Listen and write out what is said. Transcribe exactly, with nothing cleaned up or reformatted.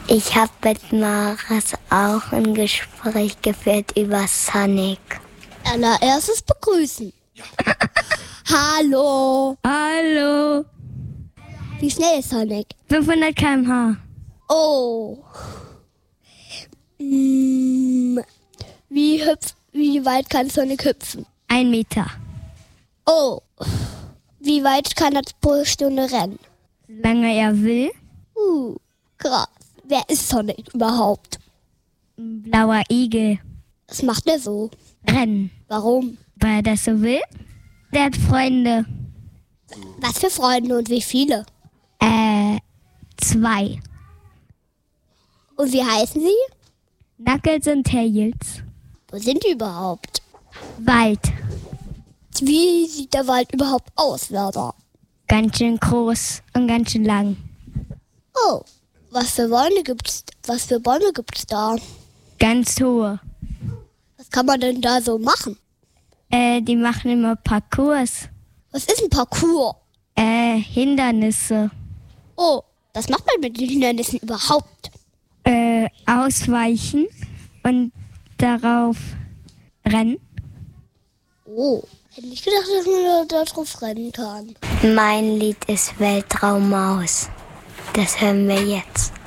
Ich habe mit Maris auch ein Gespräch geführt über Sonic. Allererstes begrüßen. Ja. Hallo. Hallo. Wie schnell ist Sonic? fünfhundert Kilometer pro Stunde. Oh. Hm. Wie, hüpf, wie weit kann Sonic hüpfen? Ein Meter. Oh. Wie weit kann er pro Stunde rennen? Solange er will. Uh, krass. Wer ist Sonic überhaupt? Ein blauer Igel. Was macht er so? Rennen. Warum? Weil er das so will. Der hat Freunde. Was für Freunde und wie viele? Äh, zwei. Und wie heißen sie? Knuckles und Tails. Wo sind die überhaupt? Wald. Wie sieht der Wald überhaupt aus, Werder? Ganz schön groß und ganz schön lang. Oh, was für Bäume gibt's, was für Bäume gibt's da? Ganz hohe. Was kann man denn da so machen? Äh, die machen immer Parcours. Was ist ein Parcours? Äh, Hindernisse. Oh, was macht man mit den Hindernissen überhaupt? Äh, ausweichen und darauf rennen. Oh, hätte nicht gedacht, dass man da drauf rennen kann. Mein Lied ist Weltraummaus. Das hören wir jetzt.